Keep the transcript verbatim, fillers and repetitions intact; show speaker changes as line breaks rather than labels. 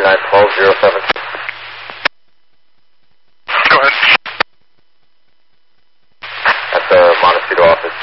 nine twelve zero seven.
Go ahead.
At the Montecito office.